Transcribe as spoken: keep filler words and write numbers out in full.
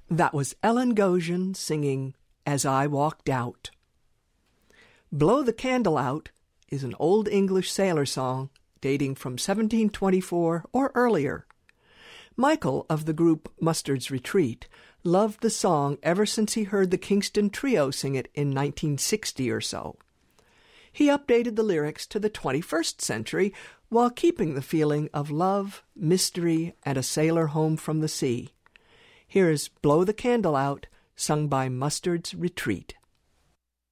That was Ellen Goshen singing As I Walked Out. Blow the Candle Out is an Old English sailor song dating from seventeen twenty-four or earlier. Michael of the group Mustard's Retreat loved the song ever since he heard the Kingston Trio sing it in nineteen sixty or so. He updated the lyrics to the twenty-first century while keeping the feeling of love, mystery, and a sailor home from the sea. Here is Blow the Candle Out, sung by Mustard's Retreat.